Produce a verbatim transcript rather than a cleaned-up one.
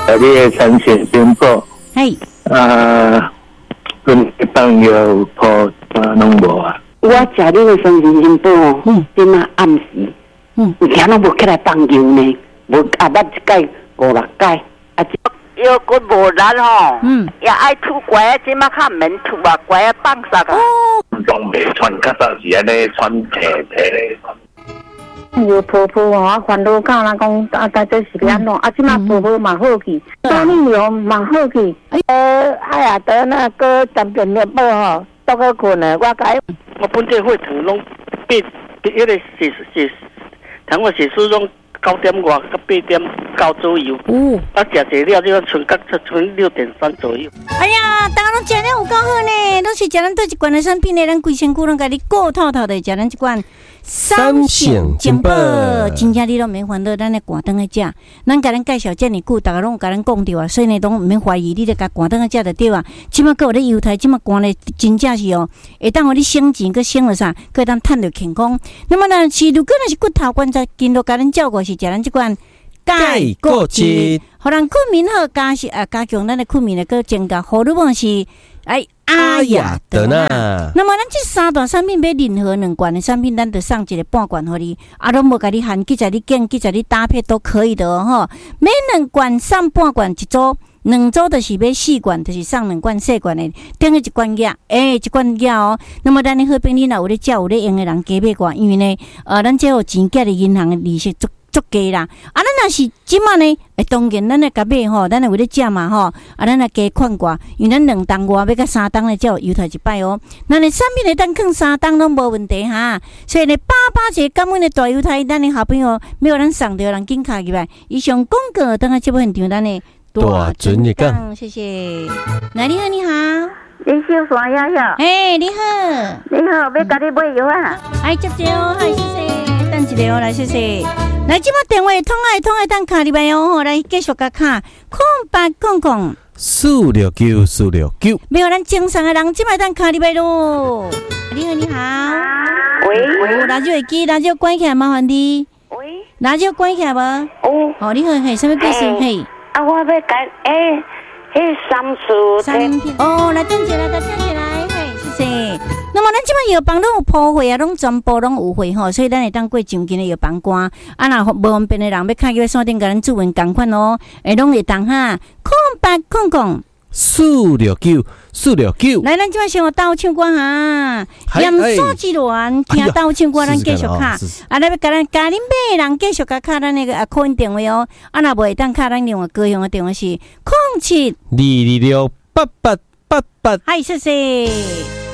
你的产线宣布， 嘿， 啊，跟朋友抱啊拢无啊。 我食你的生鲜新报哦， 嗯， 即马暗时， 嗯， 有听拢无起来放油呢，无啊捌一届五六届，啊， 腰骨无力吼， 嗯， 也爱吐拐，即马较免吐啊，拐啊放煞啊。 拢袂穿，较早是安尼穿皮皮咧。 有婆婆哦，啊烦恼到人讲啊，大这是安怎？啊，即马婆婆嘛好去，多年了嘛好去。呃，哎呀，得那个三点热报吼，都去困了，我甲伊。 我本地血糖拢八，迄个是是，糖我血丝拢九点外，到八点九左右。 哦， 啊，食济了就剩到剩六点三左右。 哎呀，大家拢食了有够好呢，拢是食咱倒一罐的产品呢，咱规身躯拢甲你顾透透的食咱一罐三省金宝，真正你拢免烦恼，咱来赶灯来食。咱甲咱介绍遮尔久，大家拢甲咱讲着啊，所以呢，拢毋免怀疑，你咧甲赶灯来食就对啊。即马佫有咧优待，即马赶咧真正是哦，会当互你省钱，佫省了啥，佫会当趁着健康。那么呢，是如果若是骨头关节筋都甲咱照顾，是食咱即罐钙固质，互咱困眠好，加是啊加强咱的困眠的，佫增加荷尔蒙是哎。阿雅德纳，那么咱这三大产品买任何两罐的产品，咱就送一个半罐给你，啊，拢无甲你含，记在你拣，记在你搭配都可以的哦吼。买两罐送半罐一组，两组就是买四罐，就是送两罐细罐的，等于一罐药，诶、欸，一罐药哦。那么咱的好朋友若有咧借有咧用的人加买罐，因为呢，呃，咱这有钱借的银行的利息足。足低啦！啊，咱若是即马呢，诶，当然咱来甲买吼，咱来为咧食嘛吼，啊，咱来加款寡，因为咱两档外要甲三档咧，才有优待一摆哦。咱的产品咧，咱放三档拢无问题哈。所以呢，八八节感恩的大优待，咱的好朋友没有咱送着，人紧卡入来。以上广告，等下节目现场，咱的大准一讲， 谢谢。来，你好，你好， 你小山呀呀， 哎，你好， 你好，要甲你买药啊？ 哎，接着哦，嗨，谢谢，等一下哦，来，谢谢。来，即马电话通爱通爱等卡入来哦，来继续甲卡空八空空四六九四六九， 没有咱正常的人即马等卡入来咯。你好，你好， 喂， 哦，垃圾会机，垃圾关起来，麻烦你。 喂， 垃圾关起来无？ 哦， 哦，你好，嘿，什么故事？嘿， 啊，我要改，诶，迄三树三片，哦，来等一下，来等一来，嘿，谢谢。那么咱即摆药房拢有铺货啊，拢全部拢有货吼，所以咱会当过上近的药房关。啊，若无方便的人要开去线顶甲咱主文共款哦，会拢会当哈。空八空空四六九四六九， 来，咱即摆先学倒唱歌哈，严肃之乱，听倒唱歌，咱继续卡。啊，咱要甲咱家恁买的人继续甲卡咱那个啊扣音电话哦。啊，若无会当卡咱另外高雄的电话是空七二二六八八八八。 嗨，谢谢。